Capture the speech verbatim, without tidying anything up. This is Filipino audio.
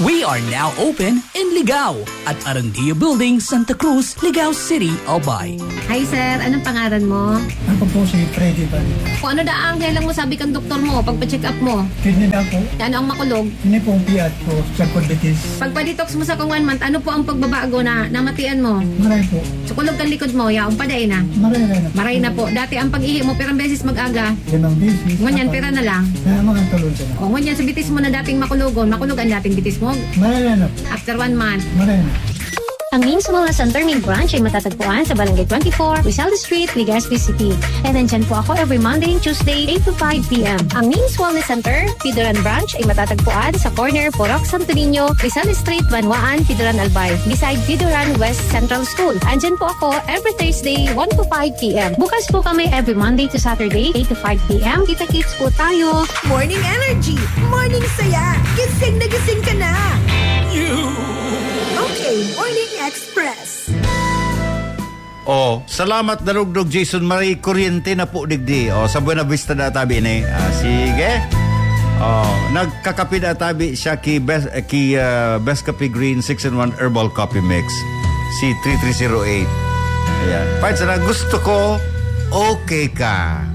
We are now open in Ligao at Arandia Building, Santa Cruz, Ligao City, Albay. Hi sir, anong pangalan mo? Ako po si Freddy Bali. Kung ano daang kailang mo sabi kang doktor mo, pagpa-check up mo? Kidney na po. Ano ang makulog? Hindi po ang piyat ko sa diabetes. Pagpa-detox mo sa kung one month, ano po ang pagbabago na namatian mo? Maray po. Sukulog kang likod mo, yaong paday na. Maray na. Maray na po. Dati ang pag-ihi mo, pirang beses mag-aga. Limang beses. Ngunyan, pira na lang. Na mga tulog na. O ngunyan, sa bitis mo na dating makulogon, makulog ang dating bitis mo. Maray na. After one month. Maray na. Ang Means Wellness Center main branch ay matatagpuan sa Barangay twenty-four, Rizal Street, Legazpi City. And nandyan po ako every Monday and Tuesday, eight to five p.m. Ang Means Wellness Center, Pidoran branch ay matatagpuan sa corner Porok Santo Niño, Rizal Street, Banwaan, Pidoran Albay, beside Pidoran West Central School. Andyan po ako every Thursday, one to five p.m. Bukas po kami every Monday to Saturday, eight to five p.m. Kita-kits po tayo. Morning energy, morning saya, gising na gising ka na. You! Okay, Morning Express. Oh, salamat darugdog Jason Marie kuryente na po digdi. Oh, sa Buena Vista na tabi ni. Ah, sige. Oh, nagkakape na tabi siya ki Best uh, ki uh, Best Coffee Green six in one Herbal Coffee Mix. Si three three zero eight. Ayan. Parang sana gusto ko okay ka.